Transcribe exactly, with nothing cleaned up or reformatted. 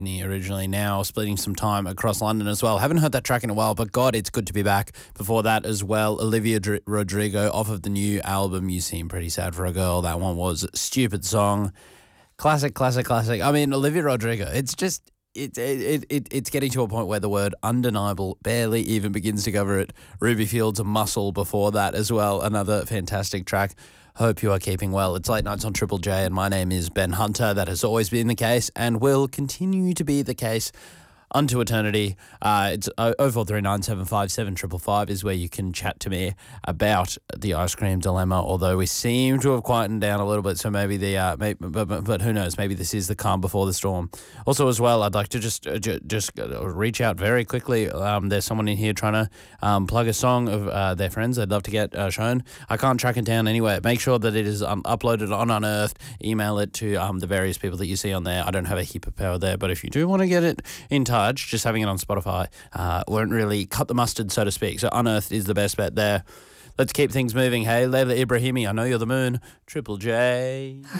Sydney originally, now splitting some time across London as well. Haven't heard that track in a while, but God, it's good to be back. Before that as well, Olivia Dr- Rodrigo off of the new album, You Seem Pretty Sad for a Girl. That one was Stupid Song. Classic, classic, classic. I mean, Olivia Rodrigo, it's just... It, it it it's getting to a point where the word undeniable barely even begins to cover it. Ruby Field's Muscle before that as well. Another fantastic track. Hope you are keeping well. It's Late Nights on Triple J and my name is Ben Hunter. That has always been the case and will continue to be the case unto eternity. Uh, it's oh four three nine seven five seven five five five is where you can chat to me about the ice cream dilemma, although we seem to have quietened down a little bit, so maybe the, uh, maybe, but, but, but who knows, maybe this is the calm before the storm. Also as well, I'd like to just uh, j- just reach out very quickly. Um, there's someone in here trying to um, plug a song of uh, their friends they'd love to get uh, shown. I can't track it down anywhere. Make sure that it is um, uploaded on Unearthed. Email it to um, the various people that you see on there. I don't have a heap of power there, but if you do want to get it in touch, just having it on Spotify uh, won't really cut the mustard, so to speak. So Unearthed is the best bet there. Let's keep things moving. Hey, Layla Ibrahimi, I know you're the moon. Triple J.